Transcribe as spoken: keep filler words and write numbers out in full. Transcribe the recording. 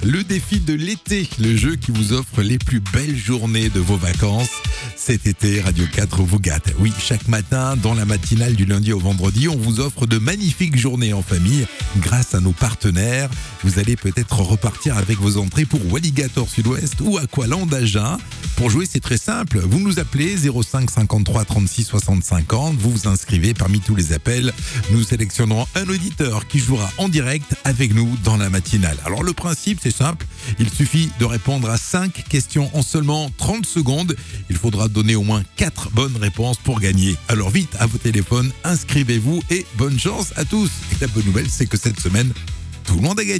Le défi de l'été, le jeu qui vous offre les plus belles journées de vos vacances. Cet été, Radio quatre vous gâte. Oui, chaque matin, dans la matinale du lundi au vendredi, on vous offre de magnifiques journées en famille grâce à nos partenaires. Vous allez peut-être repartir avec vos entrées pour Walligator Sud-Ouest ou Aqualand Agen. Pour jouer, c'est très simple. Vous nous appelez zéro cinq cinquante-trois trente-six soixante cinquante. Vous vous inscrivez parmi tous les appels. Nous sélectionnerons un auditeur qui jouera en direct avec nous dans la matinale. Alors le principe, c'est simple. Il suffit de répondre à cinq questions en seulement trente secondes. Il faudra donner au moins quatre bonnes réponses pour gagner. Alors vite, à vos téléphones, inscrivez-vous et bonne chance à tous. Et la bonne nouvelle, c'est que cette semaine, tout le monde a gagné.